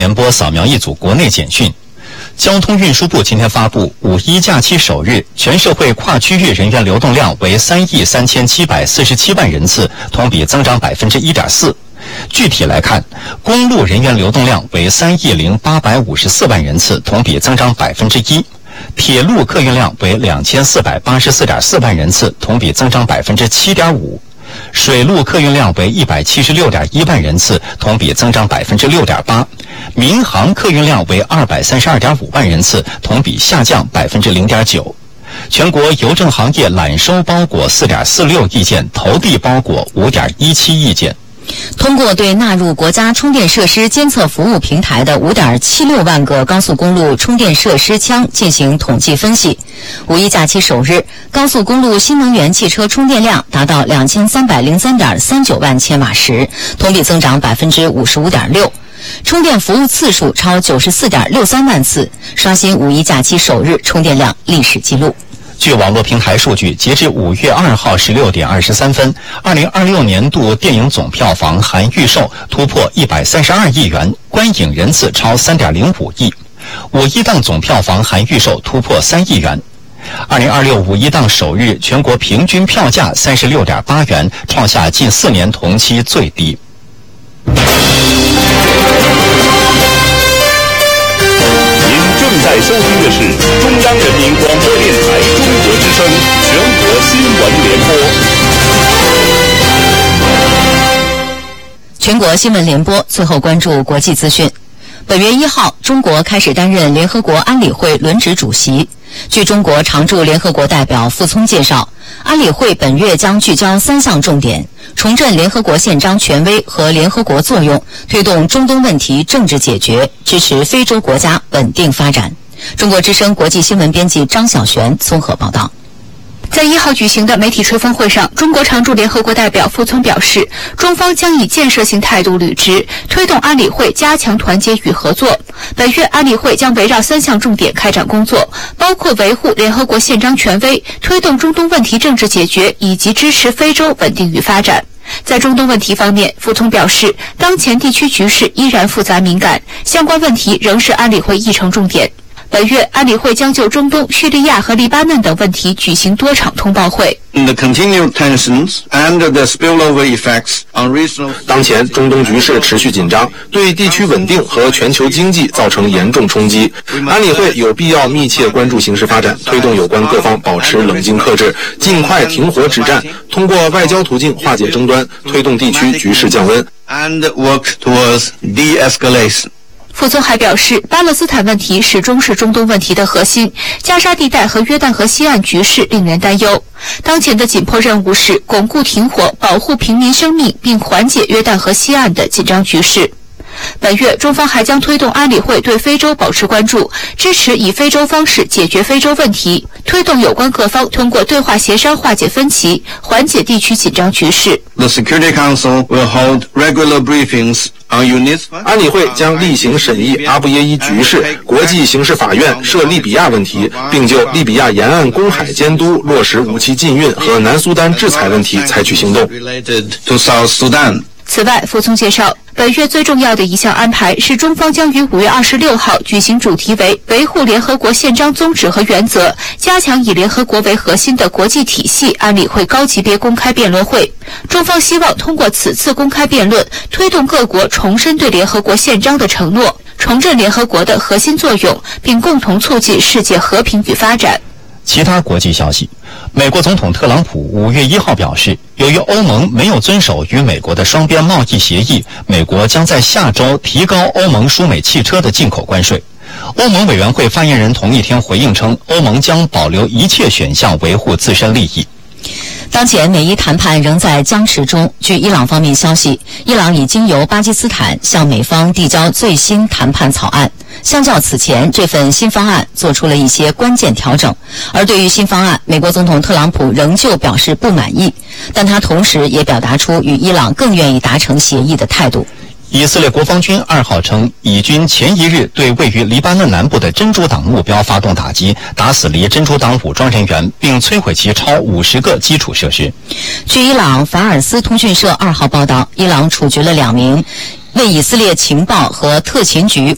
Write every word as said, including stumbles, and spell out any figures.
联播扫描一组国内简讯。交通运输部今天发布，五一假期首日，全社会跨区域人员流动量为三亿三千七百四十七万人次，同比增长百分之一点四。具体来看，公路人员流动量为三亿零八百五十四万人次，同比增长百分之一；铁路客运量为两千四百八十四点四万人次，同比增长百分之七点五；水路客运量为一百七十六点一万人次，同比增长百分之六点八；民航客运量为二百三十二点五万人次，同比下降百分之零点九。全国邮政行业揽收包裹四点四六亿件，投递包裹五点一七亿件。 通过对纳入国家充电设施监测服务平台的 五点七六万个高速公路充电设施枪进行统计分析，五一假期首日，高速公路新能源汽车充电量达到两千三百零三点三九万千瓦时，同比增长百分之五十五点六。充电服务次数超九十四点六三万次，刷新五一假期首日充电量历史记录。 据网络平台数据，截至五月二号十六点二十三分，二零二六年度电影总票房含预售突破一百三十二亿元，观影人次超三点零五亿。五一档总票房含预售突破三亿元。二零二六五一档首日，全国平均票价三十六点八元，创下近四年同期最低。 正在收听的是中央人民广播电台中国之声全国新闻联播。全国新闻联播，最后关注国际资讯。本月一号，中国开始担任联合国安理会轮值主席。据中国常驻联合国代表傅聪介绍，安理会本月将聚焦三项重点：重振联合国宪章权威和联合国作用，推动中东问题政治解决，支持非洲国家稳定发展。中国之声国际新闻编辑张晓璇综合报道。 在一号举行的媒体吹风会上，中国常驻联合国代表傅聪表示，中方将以建设性态度履职，推动安理会加强团结与合作。本月安理会将围绕三项重点开展工作，包括维护联合国宪章权威，推动中东问题政治解决，以及支持非洲稳定与发展。在中东问题方面，傅聪表示，当前地区局势依然复杂敏感，相关问题仍是安理会议程重点。本月，安理会将就中东、叙利亚和黎巴嫩等问题举行多场通报会。 当前中东局势持续紧张，对地区稳定和全球经济造成严重冲击。安理会有必要密切关注形势发展，推动有关各方保持冷静克制，尽快停火止战，通过外交途径化解争端，推动地区局势降温。 傅聪还表示，巴勒斯坦问题始终是中东问题的核心，加沙地带和约旦河西岸局势令人担忧。当前的紧迫任务是巩固停火，保护平民生命，并缓解约旦河西岸的紧张局势。本月，中方还将推动安理会对非洲保持关注，支持以非洲方式解决非洲问题，推动有关各方通过对话协商化解分歧，缓解地区紧张局势。 The Security Council will hold regular briefings on UNIS。安理会将例行审议阿布耶伊局势、国际刑事法院涉利比亚问题，并就利比亚沿岸公海监督、落实武器禁运和南苏丹制裁问题采取行动。 此外，傅聪介绍，本月最重要的一项安排是中方将于五月二十六号举行主题为维护联合国宪章宗旨和原则，加强以联合国为核心的国际体系安理会高级别公开辩论会。中方希望通过此次公开辩论，推动各国重申对联合国宪章的承诺，重振联合国的核心作用，并共同促进世界和平与发展。 其他国际消息，美国总统特朗普五月一号表示，由于欧盟没有遵守与美国的双边贸易协议，美国将在下周提高欧盟输美汽车的进口关税。欧盟委员会发言人同一天回应称，欧盟将保留一切选项维护自身利益。 当前美伊谈判仍在僵持中。据伊朗方面消息，伊朗已经由巴基斯坦向美方递交最新谈判草案。相较此前，这份新方案做出了一些关键调整。而对于新方案，美国总统特朗普仍旧表示不满意，但他同时也表达出与伊朗更愿意达成协议的态度。 以色列国防军二号称，以军前一日对位于黎巴嫩南部的真主党目标发动打击，打死离真主党武装人员，并摧毁其超五十个基础设施。 据伊朗法尔斯通讯社二号报道，伊朗处决了两名为以色列情报和特勤局